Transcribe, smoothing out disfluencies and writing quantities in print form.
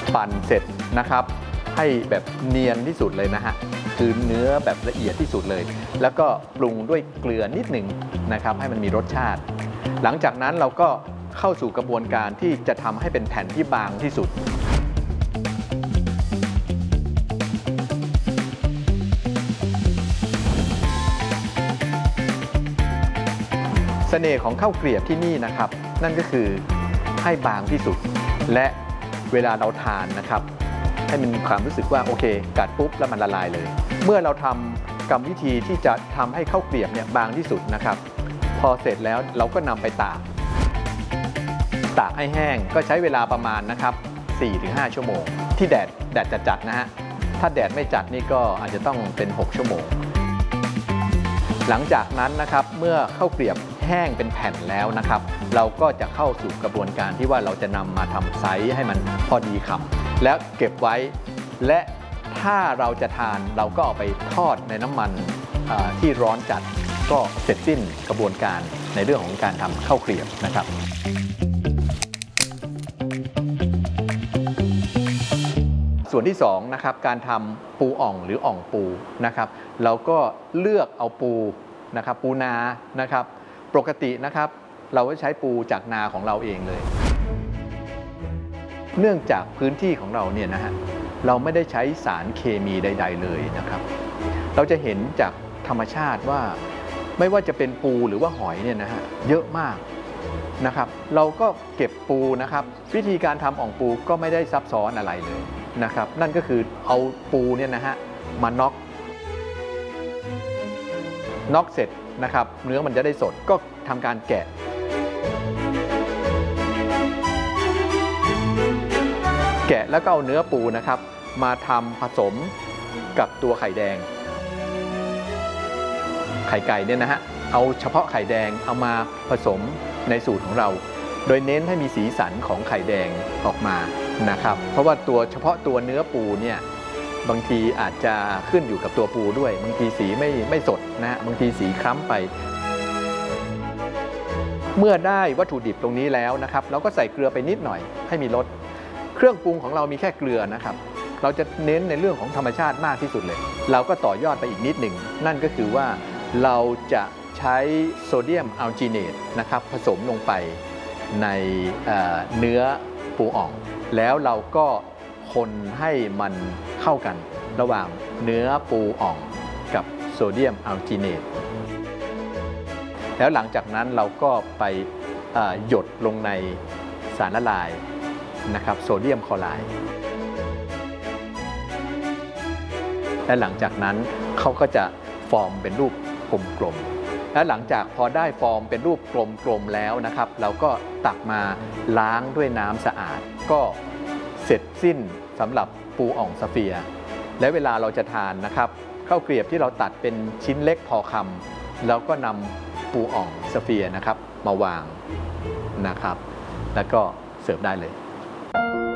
ปั่นเสร็จนะครับให้แบบเนียนที่สุดเลยนะฮะคือเนื้อแบบละเอียดที่สุดเลยแล้วก็ปรุงด้วยเกลือนิดหนึ่งนะครับให้มันมีรสชาติหลังจากนั้นเราก็เข้าสู่กระบวนการที่จะทำให้เป็นแผ่นที่บางที่สุดเสน่ห์ของข้าวเกรียบที่นี่นะครับนั่นก็คือให้บางที่สุดและเวลาเราทานนะครับให้มันมีความรู้สึกว่าโอเคกัดปุ๊บแล้วมันละลายเลยเมื่อเราทำกรรมวิธีที่จะทำให้ข้าวเกรียบเนี่ยบางที่สุดนะครับพอเสร็จแล้วเราก็นำไปตากให้แห้งก็ใช้เวลาประมาณนะครับ 4-5 ชั่วโมงที่แดดจัดๆนะฮะถ้าแดดไม่จัดนี่ก็อาจจะต้องเป็น6ชั่วโมงหลังจากนั้นนะครับเมื่อข้าวเกรียบแห้งเป็นแผ่นแล้วนะครับเราก็จะเข้าสู่กระบวนการที่ว่าเราจะนำมาทำไซส์ให้มันพอดีคำแล้วเก็บไว้และถ้าเราจะทานเราก็เอาไปทอดในน้ำมันที่ร้อนจัดก็เสร็จสิ้นกระบวนการในเรื่องของการทำข้าวเกรียบนะครับส่วนที่2นะครับการทำปูอ่องหรืออ่องปูนะครับเราก็เลือกเอาปูนะครับปูนานะครับปกตินะครับเราก็ใช้ปูจากนาของเราเองเลยเนื่องจากพื้นที่ของเราเนี่ยนะฮะเราไม่ได้ใช้สารเคมีใดๆเลยนะครับเราจะเห็นจากธรรมชาติว่าไม่ว่าจะเป็นปูหรือว่าหอยเนี่ยนะฮะเยอะมากนะครับเราก็เก็บปูนะครับวิธีการทำอ่องปูก็ไม่ได้ซับซ้อนอะไรเลยนะครับนั่นก็คือเอาปูเนี่ยนะฮะมาน็อกเสร็จนะครับเนื้อมันจะได้สดก็ทำการแกะแล้วก็เอาเนื้อปูนะครับมาทำผสมกับตัวไข่แดงไข่ไก่เนี่ยนะฮะเอาเฉพาะไข่แดงเอามาผสมในสูตรของเราโดยเน้นให้มีสีสันของไข่แดงออกมานะครับเพราะว่าเฉพาะตัวเนื้อปูเนี่ยบางทีอาจจะขึ้นอยู่กับตัวปูด้วยบางทีสีไม่สดนะฮะบางทีสีคล้ำไปเมื่อได้วัตถุดิบตรงนี้แล้วนะครับเราก็ใส่เกลือไปนิดหน่อยให้มีรสเครื่องปรุงของเรามีแค่เกลือนะครับเราจะเน้นในเรื่องของธรรมชาติมากที่สุดเลยเราก็ต่อยอดไปอีกนิดหนึ่งนั่นก็คือว่าเราจะใช้โซเดียมอัลจีเนตนะครับผสมลงไปในเนื้อปูอ่องแล้วเราก็คนให้มันเข้ากันระหว่างเนื้อปูอ่องกับโซเดียมอัลจีเนตแล้วหลังจากนั้นเราก็ไปหยดลงในสารละลายนะครับโซเดียมคลอไรด์และหลังจากนั้นเขาก็จะฟอร์มเป็นรูปกลมๆและหลังจากพอได้ฟอร์มเป็นรูปกลมๆแล้วนะครับเราก็ตักมาล้างด้วยน้ำสะอาดก็เสร็จสิ้นสำหรับปูอ่องสเฟียร์และเวลาเราจะทานนะครับข้าวเกรียบที่เราตัดเป็นชิ้นเล็กพอคำแล้วก็นำปูอ่องสเฟียร์นะครับมาวางนะครับแล้วก็เสิร์ฟได้เลย